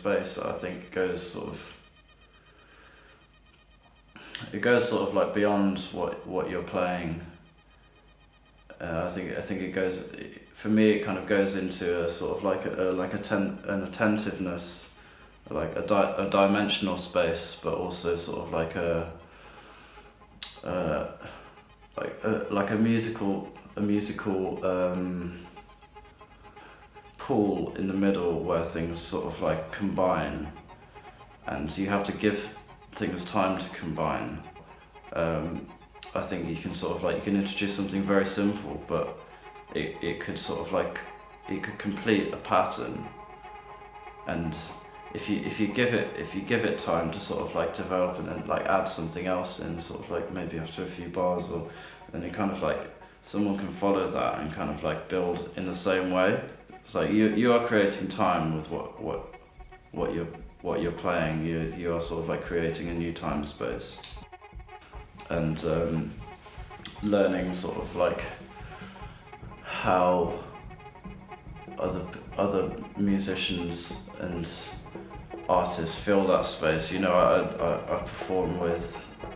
space that I think goes sort of like beyond what you're playing. I think it goes, for me it kind of goes into a sort of like an attentiveness, like a dimensional space, but also sort of like a musical pool in the middle where things sort of like combine, and you have to give things time to combine. I think you can introduce something very simple, but it could sort of like, it could complete a pattern, and if you give it time to sort of like develop and then like add something else in, sort of like maybe after a few bars, or then it kind of like someone can follow that and kind of like build in the same way. It's like you are creating time with what you're playing. You are sort of like creating a new time space, and learning sort of like how other musicians and artists fill that space. You know, I perform with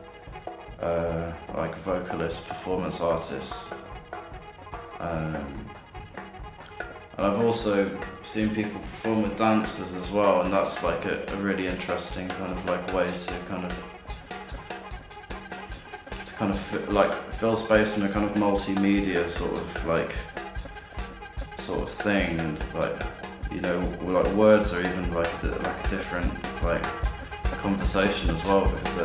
like vocalist performance artists, and I've also seen people perform with dancers as well, and that's like a really interesting kind of like way to kind of fill space in a kind of multimedia sort of thing, and like, you know, like words are even like a different like conversation as well, because